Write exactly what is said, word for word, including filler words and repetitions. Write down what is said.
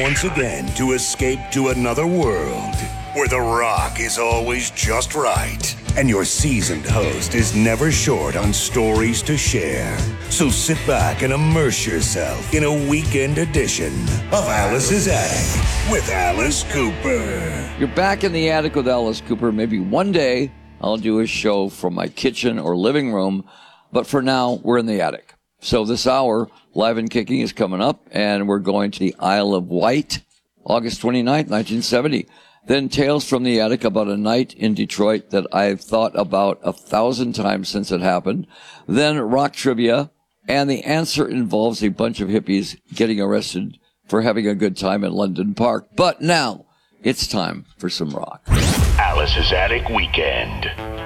once again to escape to another world where the rock is always just right and your seasoned host is never short on stories to share. So sit back and immerse yourself in a weekend edition of Alice's Attic with Alice Cooper. You're back in the attic with Alice Cooper. Maybe one day I'll do a show from my kitchen or living room, but for now we're in the attic. So this hour, Live and Kicking is coming up, and we're going to the Isle of Wight, August twenty-ninth, nineteen seventy. Then Tales from the Attic about a night in Detroit that I've thought about a thousand times since it happened. Then rock trivia, and the answer involves a bunch of hippies getting arrested for having a good time in London Park. But now, it's time for some rock. Alice's Attic Weekend.